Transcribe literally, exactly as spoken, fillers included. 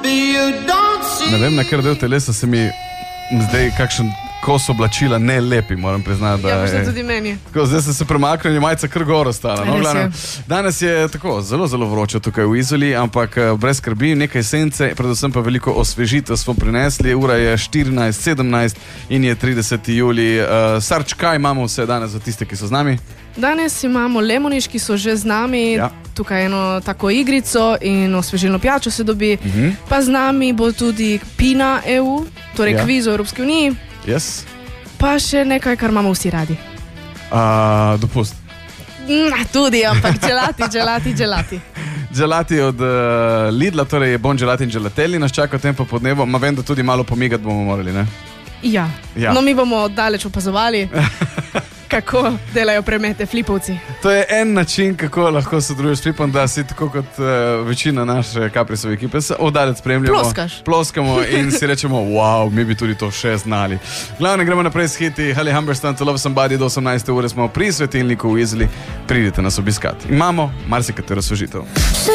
Ne vem, na kar del telesa se mi zdaj kakšen kos oblačila ne lepi, moram priznati. Ja, možda tudi meni. Tako, zdaj sem se premaknil in je majica kar gor ostala. No, Res je. glavno, danes je tako zelo, zelo vroče tukaj v Izoli, ampak eh, brez skrbi, nekaj sence, predvsem pa veliko osvežitev smo prinesli. Ura je štirinajst sedemnajst in je trideseti julij. Uh, Sarč, kaj imamo vse danes za tiste, ki so z nami? Danes imamo Lemoniš, ki so že z nami, Ja. tukaj eno tako igrico in osvežilno pijačo se dobi. Mhm. Pa z nami bo tudi Pina E U, torej Ja. kviz o Evropski uniji, Yes. pa še nekaj, kar imamo vsi radi. Uh, dopust. Na, tudi, ampak gelati, gelati, gelati. Gelati od uh, Lidla, torej Bon Gelati in Gelatelli nas čaka v tem popodnevu, ma vem, da tudi malo pomigati bomo morali, ne? Ja. Ja. No, mi bomo daleč opazovali, kako delajo premete flipovci. To je en način, kako lahko sodeluješ s Flipom, da si tako kot uh, večina naše Kaprisove ekipe se oddalec spremljamo. Ploskaš. Ploskamo in si rečemo, wow, mi bi tudi to še znali. Glavno, gremo naprej s hiti Halle Humberstone, To Love Somebody, do osemnajste ure smo pri svetilniku v Izoli. Pridite nas obiskati. Imamo marsikatero osvežitev.